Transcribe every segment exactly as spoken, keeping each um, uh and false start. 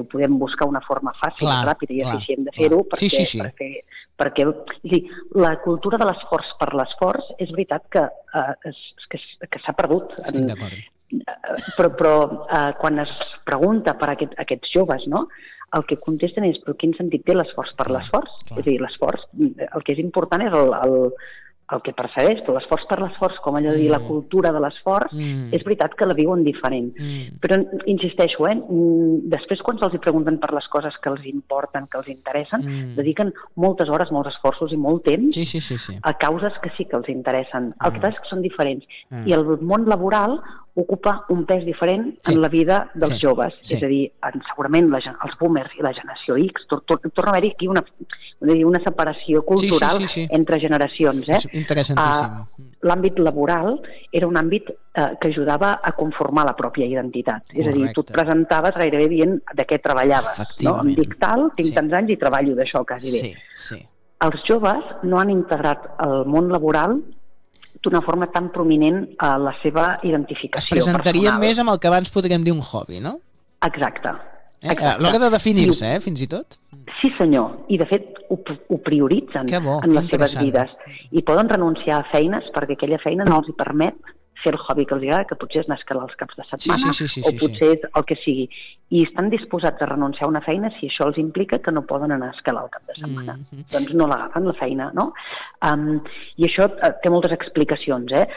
podem buscar una forma fàcil, clar, ràpida i clar, eficient de fer-ho, clar. perquè, Sí, sí, sí. perquè, perquè dir, la cultura de l'esforç per l'esforç és veritat que, uh, es, que, que s'ha perdut. Estic d'acord. Però, però uh, quan es pregunta per aquest, aquests joves, no?, el que contesten és però quin sentit té l'esforç per l'esforç? És a dir, l'esforç, el que és important és el, el, el que persegueix, però l'esforç per l'esforç, com allò de dir la cultura de l'esforç, mm. és veritat que la viuen diferent. Mm. Però insisteixo, eh, després quan se'ls pregunten per les coses que els importen, que els interessen, mm. dediquen moltes hores, molts esforços i molt temps sí, sí, sí, sí. a causes que sí que els interessen. El que Mm. passa és que són diferents. Mm. I el món laboral ocupa un pes diferent sí. en la vida dels sí. joves. Sí. És a dir, en, segurament la, els boomers i la generació X, tor, tor, torna a haver-hi aquí una, una separació cultural sí, sí, sí, sí. entre generacions. Eh? És interessantíssim. Uh, l'àmbit laboral era un àmbit uh, que ajudava a conformar la pròpia identitat. Correcte. És a dir, tu et presentaves gairebé dient de què treballaves. No? Em dic tal, tinc sí. tants anys i treballo d'això, quasi bé. Sí, sí. Els joves no han integrat el món laboral d'una forma tan prominent a la seva identificació personal. Es presentarien personal. més amb el que abans podríem dir un hobby, no? Exacte. Eh? A l'hora de definir-se, eh, fins i tot. Sí, senyor. I, de fet, ho, ho prioritzen bo, en les seves vides. I poden renunciar a feines perquè aquella feina no els hi permet fer el hobby que els agrada, que potser és anar a escalar els caps de setmana, sí, sí, sí, sí, o potser sí. és el que sigui. I estan disposats a renunciar a una feina si això els implica que no poden anar a escalar el cap de setmana. Mm-hmm. Doncs no l'agafen, la feina, no? Um, I això uh, té moltes explicacions, eh?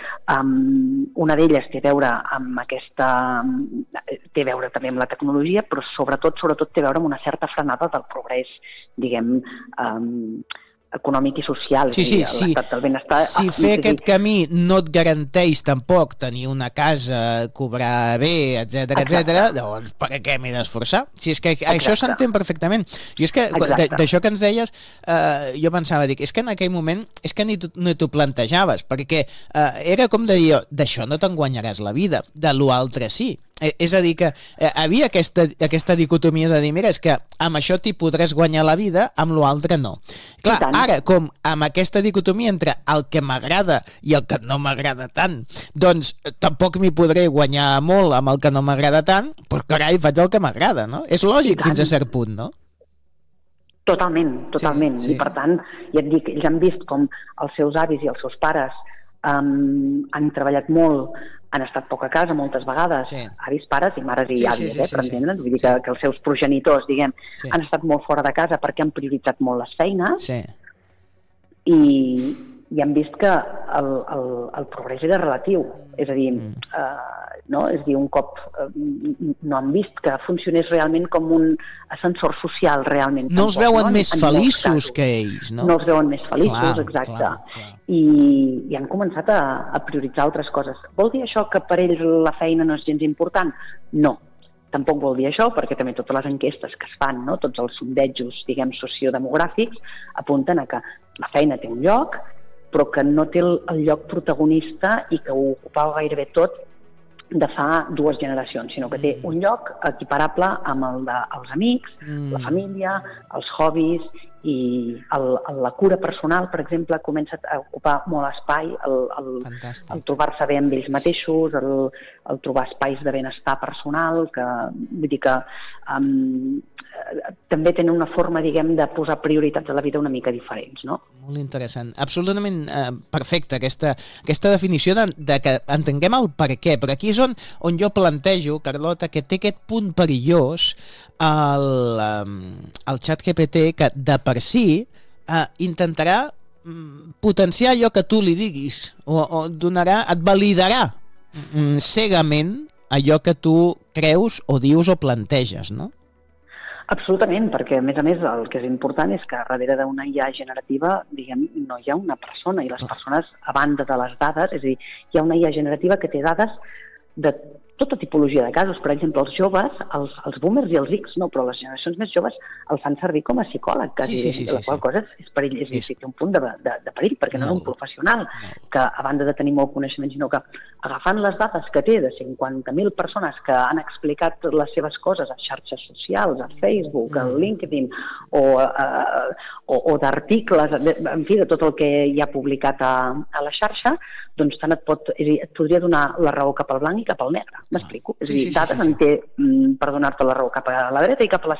Um, una d'elles té a veure amb aquesta... té a veure també amb la tecnologia, però sobretot, sobretot té a veure amb una certa frenada del progrés, diguem... Um, econòmic i social, sí, sí, sí, l'estat del benestar. Si fer aquest camí no et garanteix tampoc tenir una casa, cobrar bé, etcètera, etcètera, doncs per què m'he d'esforçar? Si és que Exacte. Això s'entén perfectament. Jo és que d'això que ens deies, eh, jo pensava, dic, és que en aquell moment és que ni tu, no t'ho plantejaves, perquè eh, era com de dir, d'això no te'n guanyaràs la vida, de l'altre sí. És a dir, que eh, havia aquesta, aquesta dicotomia de dir, mira, és que amb això t'hi podràs guanyar la vida, amb l'altre no. Clar, ara, com amb aquesta dicotomia entre el que m'agrada i el que no m'agrada tant, doncs tampoc m'hi podré guanyar molt amb el que no m'agrada tant, doncs carai, faig el que m'agrada, no? És lògic fins a cert punt, no? Totalment, totalment. Sí, sí. I per tant, ja et dic, ells han vist com els seus avis i els seus pares um, han treballat molt, han estat poc a casa moltes vegades, sí. avis, pares i mares i sí, àvies, sí, sí, eh, per sí, entendre'ns, sí. vull dir que, que els seus progenitors, diguem, sí. han estat molt fora de casa perquè han prioritzat molt les feines sí. i, i han vist que el, el, el progrés era relatiu, és a dir, mm. eh, no? És a dir, un cop eh, no han vist que funcionés realment com un ascensor social realment. No els veuen no? més en, feliços en que ells, no? No els veuen més feliços, clar, exacte. Clar, clar. I, i han començat a, a prioritzar altres coses. Vol dir això que per ells la feina no és gens important? No. Tampoc vol dir això, perquè també totes les enquestes que es fan, no? Tots els sondejos, diguem, sociodemogràfics, apunten a que la feina té un lloc, però que no té el, el lloc protagonista i que ho ocupava gairebé tot de fa dues generacions, sinó que té un lloc equiparable amb el dels amics, mm. la família, els hobbies i el, el, la cura personal, per exemple, comença a ocupar molt espai, el, el, el trobar-se bé amb ells mateixos, el, el trobar espais de benestar personal, que vull dir que um, també tenen una forma, diguem, de posar prioritats a la vida una mica diferents, no? Molt interessant. Absolutament eh, perfecta aquesta, aquesta definició de, de que entenguem el per què, però aquí és on, on jo plantejo, Carlota, que té aquest punt perillós el, el xat G P T que de per si eh, intentarà mm, potenciar allò que tu li diguis o, o donarà, et validarà mm, cegament allò que tu creus o dius o planteges, no? Absolutament, perquè a més a més el que és important és que darrere d'una I A generativa, diguem, no hi ha una persona i les persones, a banda de les dades, és a dir, hi ha una I A generativa que té dades de tota tipologia de casos. Per exemple, els joves, els, els boomers i els X, no, però les generacions més joves els fan servir com a psicòleg, quasi, sí, sí, sí, la qual sí. cosa és perill, és, és, té un punt de, de, de perill, perquè no, no és un professional que, a banda de tenir molt coneixement, sinó que agafant les dades que té de cinquanta mil persones que han explicat les seves coses a xarxes socials, a Facebook, a LinkedIn, o, uh, o, o d'articles, en fi, de tot el que hi ha publicat a, a la xarxa, doncs tant et pot, és a dir, et podria donar la raó cap al blanc i cap al negre, m'explico? És a dir, dades en té per donar-te la raó cap a la dreta i cap a l'esquerra.